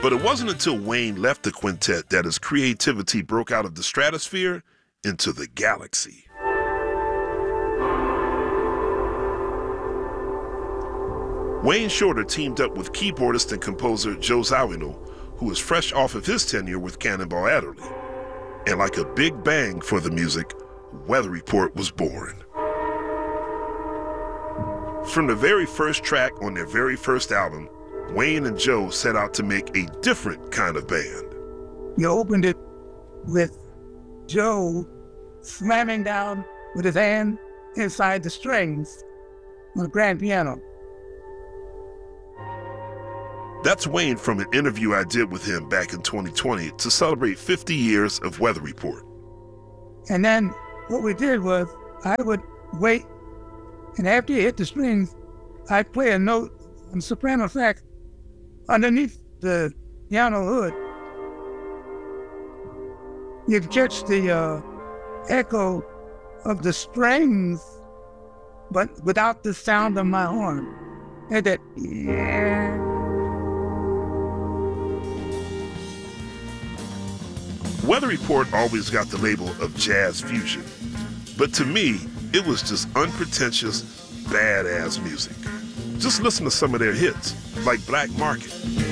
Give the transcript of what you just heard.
But it wasn't until Wayne left the quintet that his creativity broke out of the stratosphere into the galaxy. Wayne Shorter teamed up with keyboardist and composer Joe Zawinul, who was fresh off of his tenure with Cannonball Adderley. And like a big bang for the music, Weather Report was born. From the very first track on their very first album, Wayne and Joe set out to make a different kind of band. We opened it with Joe slamming down with his hand inside the strings on the grand piano. That's Wayne from an interview I did with him back in 2020 to celebrate 50 years of Weather Report. And then what we did was I would wait, and after you hit the strings, I'd play a note on soprano sax underneath the piano hood. You'd catch the echo of the strings, but without the sound of my horn. And that, yeah. Weather Report always got the label of jazz fusion, but to me, it was just unpretentious, badass music. Just listen to some of their hits, like Black Market.